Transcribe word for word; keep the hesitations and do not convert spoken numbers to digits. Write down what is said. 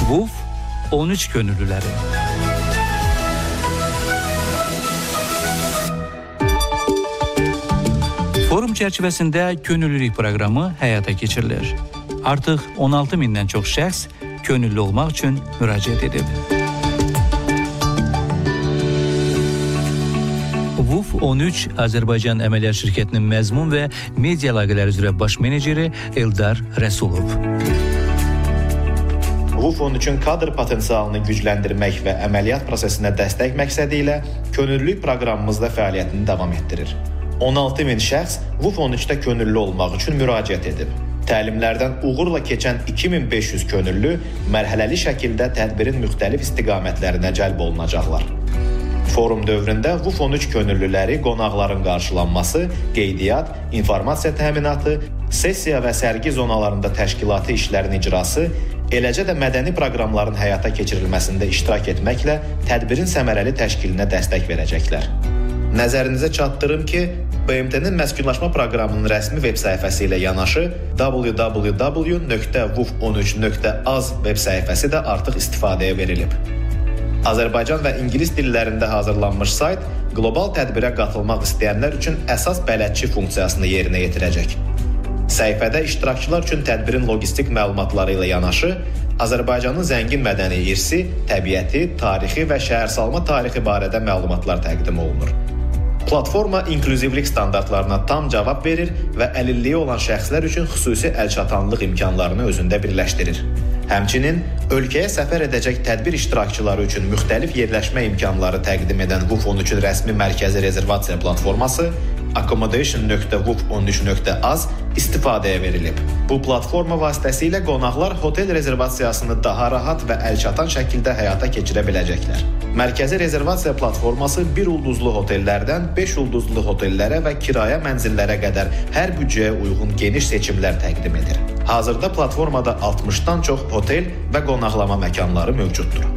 WOOF on üç könüllüləri. Forum çərçivəsində könüllülük proqramı həyata keçirilir. Artıq on altı mindən çox şəxs könüllü olmaq üçün müraciət edib. WOOF on üç Azərbaycan Əməliyyat Şirkətinin məzmun və media əlaqələri üzrə baş meneceri Eldar Rəsulov. WOOF on üçün kadr potensialını gücləndirmək və əməliyyat prosesinə dəstək məqsədi ilə könüllülük proqramımızda fəaliyyətini davam etdirir. on altı min şəxs WOOF on üçdə könüllü olmaq üçün müraciət edib. Təlimlərdən uğurla keçən iki min beş yüz könüllü mərhələli şəkildə tədbirin müxtəlif istiqamətlərinə cəlb olunacaqlar. Forum dövründə WOOF on üç könüllüləri qonaqların qarşılanması, qeydiyyat, informasiya təminatı, sessiya və sərgi zonalarında təşkilati işlərin icrası, eləcə də mədəni proqramların həyata keçirilməsində iştirak etməklə tədbirin səmərəli təşkilinə dəstək verəcəklər. Nəzərinizə çatdırım ki, B M T-nin məskunlaşma proqramının rəsmi veb səhifəsi ilə yanaşı w w w nöqtə woof on üç nöqtə a z veb səhifəsi də artıq istifadəyə verilib. Azərbaycan və ingilis dillərində hazırlanmış sayt qlobal tədbirə qatılmaq istəyənlər üçün əsas bələdçi funksiyasını yerinə yetirəcək. Səhifədə iştirakçılar üçün tədbirin logistik məlumatları ilə yanaşı, Azərbaycanın zəngin mədəni irsi, təbiəti, tarixi və şəhərsalma tarixi barədə məlumatlar təqdim olunur. Platforma inklüzivlik standartlarına tam cavab verir və əlilliyi olan şəxslər üçün xüsusi əlçatanlıq imkanlarını özündə birləşdirir. Həmçinin, ölkəyə səfər edəcək tədbir iştirakçıları üçün müxtəlif yerləşmə imkanları təqdim edən WOOF on üçün rəsmi mərkəzi rezervasiya platforması accommodation nöqtə woof on üç nöqtə a z istifadəyə verilib. Bu platforma vasitəsilə qonaqlar hotel rezervasiyasını daha rahat və əlçatan şəkildə həyata keçirə biləcəklər. Mərkəzi rezervasiya platforması bir ulduzlu hotellərdən beş ulduzlu hotellərə və kirayə mənzillərə qədər hər büdcəyə uyğun geniş seçimlər təqdim edir. Hazırda platformada altmışdan çox hotel və qonaqlama məkanları mövcuddur.